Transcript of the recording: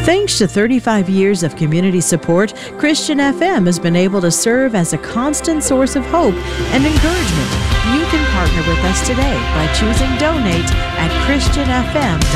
Thanks to 35 years of community support, Christian FM has been able to serve as a constant source of hope and encouragement. You can partner with us today by choosing Donate at ChristianFM.com.